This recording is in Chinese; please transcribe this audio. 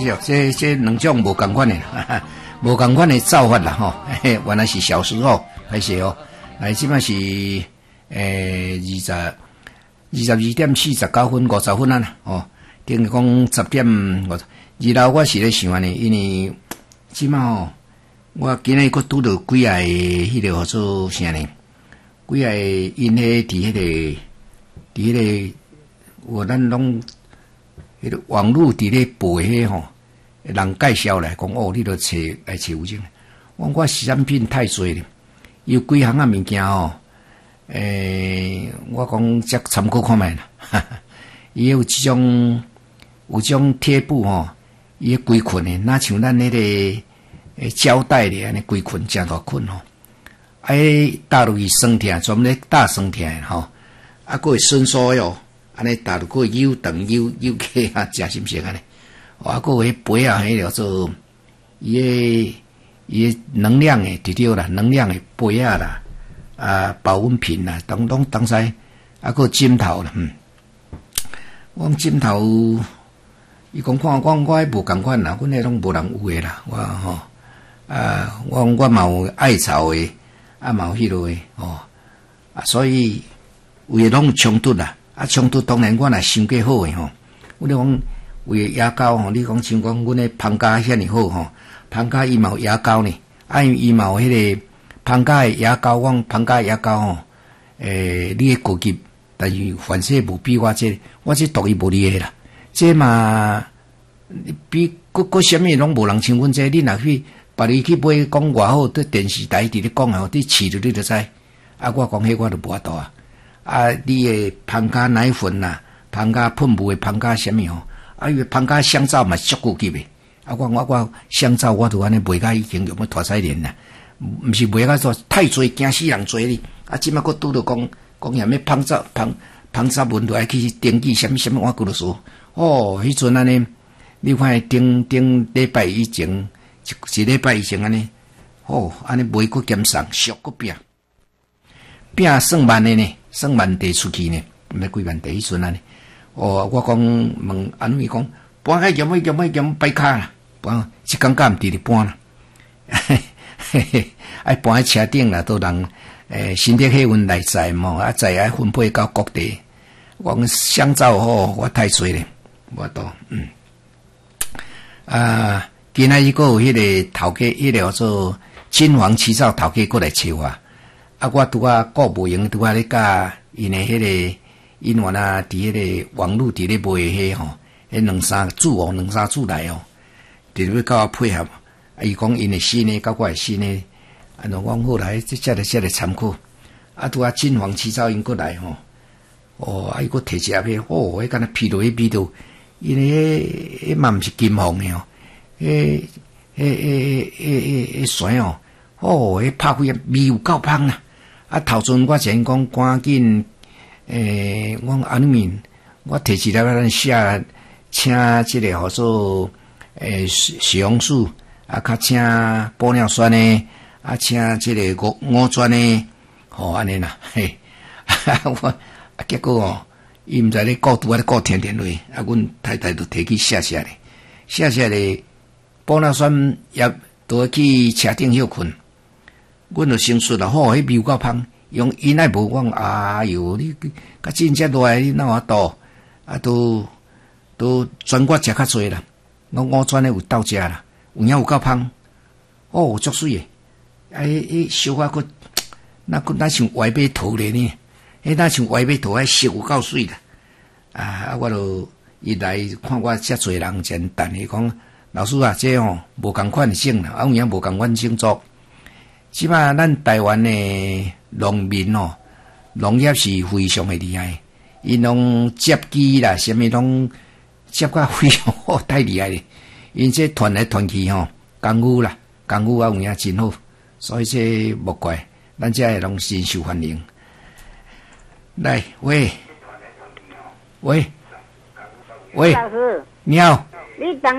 这两种无共款的，无共款的造法啦吼。原来是小时候，还是哦，即摆是22:49:50啊哦，等于讲10:50。二楼我是咧想呢，因为即摆吼，我今日佫拄到几下迄个号做啥呢？几下因迄伫迄个，咱拢迄个网络伫咧播迄吼，人介绍来讲哦，你著找有种。我产品太多了，有几项啊物件吼，我讲则参考看觅啦。伊有种贴布吼，伊规捆的，哪像咱迄个胶带的安尼规捆真大捆吼，搭落去酸痛，专门咧搭酸痛的吼，还会伸缩哟，安尼搭落去扭长扭起啊，真心实安尼。还有迄杯啊，迄叫做伊个能量的，对对啦，能量的杯啊啦，保温瓶啦，拢当时还有枕头啦，我枕头，伊讲看我迄无共款啦，阮迄拢无人有诶啦，我吼，我嘛有艾草诶，嘛有迄落诶，所以有诶拢冲突啦，冲突当然我若想过好诶吼，阮讲为牙膏吼，你讲像讲阮诶芳家遐尼好吼，芳家伊嘛有牙膏呢，伊嘛有迄个芳家诶牙膏，我芳家牙膏吼，你诶高级，但是反正无比我这独一无二诶啦，这嘛比佫啥物拢无人像阮这，你若去别你去买讲偌好，对电视台伫咧讲吼，你试着你就知，我讲迄我就无法度你诶芳家奶粉啦，芳家喷雾诶芳家啥物吼，伊芳家香皂嘛足高级诶，我香皂我都安尼卖甲已经用要拖西年啦，毋是卖甲做太多惊死人做哩，即摆佫拄着讲遐物芳皂文都爱去登记啥物，我搁著说，迄阵安尼，你看顶礼拜以前，一礼拜以前安尼，安尼卖佫减送，俗佫拼算万的呢，算万地出去呢，毋知几万地迄阵安尼。我讲问安慰讲，搬开咸摆卡啦，搬一工甲毋伫咧搬啦，爱搬喺车顶啦，都人身体气温来载嘛，载爱分配到各地。我讲香皂我太多咧，无多。今仔日有迄个头家，迄个叫做金黄七皂头家过来找我，我拄顾无闲，拄咧甲因诶迄个因原伫迄个网络伫咧卖迄吼，迄两三组来伫咧甲我配合，伊讲因诶新诶，甲我诶新诶，我讲好来，这来参考。拄金黄七皂因过来吼，伊佫摕一盒迄，迄敢若披落迄味道，因迄嘛毋是金黄诶迄酸迄拍开味有够香啦！头阵我前讲赶紧，我安面，我摕一粒咱写，请即个号做西红柿，较请玻尿酸呢，请即个五钻呢，安尼啦，嘿，我结果伊毋知咧顾拄咧顾天落，阮太太就摕去写咧。玻尿酸也都去车顶休困，阮就先说啦，迄味有够香，用因爱无讲，哎哟，你较真正落来，你哪有倒？都全国食较济啦，我五转咧有到食啦，有够香，足水诶，小可佫那像歪尾头咧呢，那像歪尾头，色有够水啦，我就伊来看我遮济人前等伊讲。老师啊，这无共款性啦，有影无共款性做。即摆咱台湾的农民农业是非常的厉害，因拢接机啦，啥物拢接甲非常好，太厉害咧。因这团来团去功夫有影真好，所以这莫怪，咱这拢深受欢迎。来，喂， 老师， 你好。 你